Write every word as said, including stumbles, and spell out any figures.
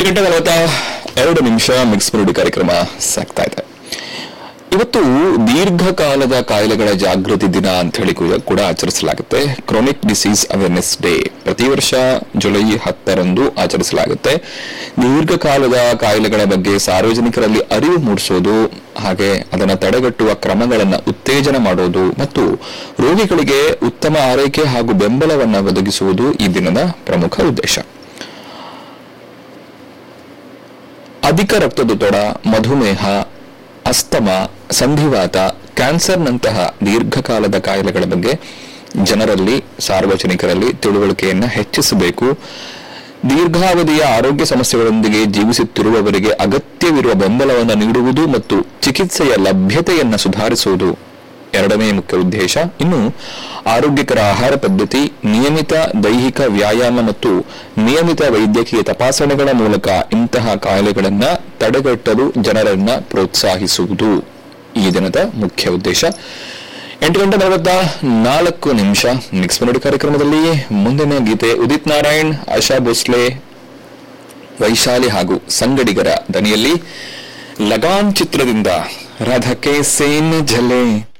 ಗಂಟೆ ನಲವತ್ತ ಎರಡು ನಿಮಿಷ ಮಿಕ್ಸ್ ಮೆಲೋಡಿ ಕಾರ್ಯಕ್ರಮ ಸಾಗ್ತಾ ಇದೆ. ಇವತ್ತು ದೀರ್ಘಕಾಲದ ಕಾಯಿಲೆಗಳ ಜಾಗೃತಿ ದಿನ ಅಂತ ಹೇಳಿ ಕೂಡ ಆಚರಿಸಲಾಗುತ್ತೆ. ಕ್ರಾನಿಕ್ ಡಿಸೀಸ್ ಅವೇರ್ನೆಸ್ ಡೇ ಪ್ರತಿ ವರ್ಷ ಜುಲೈ ಹತ್ತರಂದು ಆಚರಿಸಲಾಗುತ್ತೆ. ದೀರ್ಘಕಾಲದ ಕಾಯಿಲೆಗಳ ಬಗ್ಗೆ ಸಾರ್ವಜನಿಕರಲ್ಲಿ ಅರಿವು ಮೂಡಿಸೋದು, ಹಾಗೆ ಅದನ್ನು ತಡೆಗಟ್ಟುವ ಕ್ರಮಗಳನ್ನು ಉತ್ತೇಜನ ಮಾಡೋದು ಮತ್ತು ರೋಗಿಗಳಿಗೆ ಉತ್ತಮ ಆರೈಕೆ ಹಾಗೂ ಬೆಂಬಲವನ್ನು ಒದಗಿಸುವುದು ಈ ದಿನದ ಪ್ರಮುಖ ಉದ್ದೇಶ. ಅಧಿಕ ರಕ್ತದೊತ್ತಡ, ಮಧುಮೇಹ, ಅಸ್ತಮ, ಸಂಧಿವಾತ, ಕ್ಯಾನ್ಸರ್ನಂತಹ ದೀರ್ಘಕಾಲದ ಕಾಯಿಲೆಗಳ ಬಗ್ಗೆ ಜನರಲ್ಲಿ, ಸಾರ್ವಜನಿಕರಲ್ಲಿ ತಿಳುವಳಿಕೆಯನ್ನು ಹೆಚ್ಚಿಸಬೇಕು. ದೀರ್ಘಾವಧಿಯ ಆರೋಗ್ಯ ಸಮಸ್ಯೆಗಳೊಂದಿಗೆ ಜೀವಿಸುತ್ತಿರುವವರಿಗೆ ಅಗತ್ಯವಿರುವ ಬೆಂಬಲವನ್ನು ನೀಡುವುದು ಮತ್ತು ಚಿಕಿತ್ಸೆಯ ಲಭ್ಯತೆಯನ್ನು ಸುಧಾರಿಸುವುದು ಎರಡನೇ ಮುಖ್ಯ ಉದ್ದೇಶ. ಇನ್ನು ಆರೋಗ್ಯಕರ ಆಹಾರ ಪದ್ಧತಿ, ನಿಯಮಿತ ದೈಹಿಕ ವ್ಯಾಯಾಮ ಮತ್ತು ನಿಯಮಿತ ವೈದ್ಯಕೀಯ ತಪಾಸಣೆಗಳ ಮೂಲಕ ಇಂತಹ ಕಾಯಿಲೆಗಳನ್ನು ತಡೆಗಟ್ಟಲು ಜನರನ್ನ ಪ್ರೋತ್ಸಾಹಿಸುವುದು ಈ ದಿನದ ಮುಖ್ಯ ಉದ್ದೇಶ. ಎಂಟು ಗಂಟೆ ನಲವತ್ತ ನಾಲ್ಕು ನಿಮಿಷ ಮಿಕ್ಸ್ ಮೆಲೋಡಿ ಕಾರ್ಯಕ್ರಮದಲ್ಲಿ ಮುಂದಿನ ಗೀತೆ ಉದಿತ್ ನಾರಾಯಣ್, ಆಶಾ ಭೋಸ್ಲೆ, ವೈಶಾಲಿ ಹಾಗೂ ಸಂಗಡಿಗರ ದನಿಯಲ್ಲಿ ಲಗಾನ್ ಚಿತ್ರದಿಂದ ರಾಧಾ ಕೆ ಸೇನ್ ಝಲೆ.